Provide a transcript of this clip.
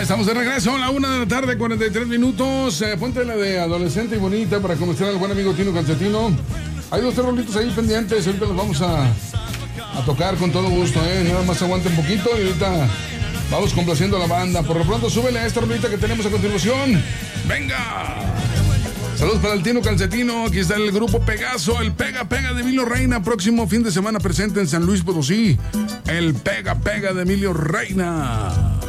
Estamos de regreso a la 1:43 p.m. Ponte la de Adolescente y Bonita para conocer al buen amigo Tino Calcetino. Hay 2 rolitos ahí pendientes, ahorita los vamos a tocar con todo gusto, nada más aguante un poquito y ahorita vamos complaciendo a la banda. Por lo pronto súbele a esta rolita que tenemos a continuación. ¡Venga! Saludos para el Tino Calcetino. Aquí está el grupo Pegaso, el Pega Pega de Emilio Reina. Próximo fin de semana presente en San Luis Potosí, el Pega Pega de Emilio Reina.